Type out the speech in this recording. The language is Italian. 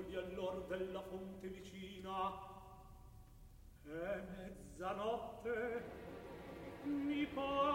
vidi allor della fonte vicina. È mezzanotte, mi pare